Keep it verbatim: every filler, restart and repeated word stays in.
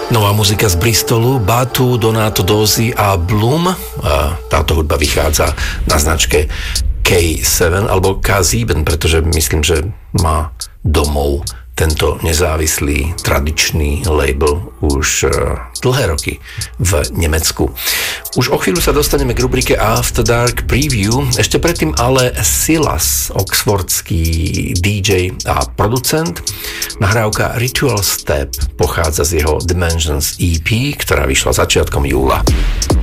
Nová muzika z Bristolu, Batu, Donato Dozzi a Bloom. A táto hudba vychádza na značke ká sedem alebo ká sedem, pretože myslím, že má domov tento nezávislý, tradičný label už dlhé roky v Nemecku. Už o chvíľu sa dostaneme k rubrike After Dark Preview. Ešte predtým ale Silas, oxfordský dý džej a producent. Nahrávka Ritual Step pochádza z jeho Dimensions é pé, ktorá vyšla začiatkom júla.